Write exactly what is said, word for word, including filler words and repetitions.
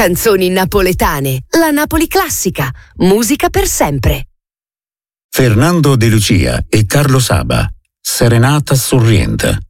Canzoni napoletane, la Napoli classica, musica per sempre. Fernando De Lucia e Carlo Saba, Serenata Sorriente.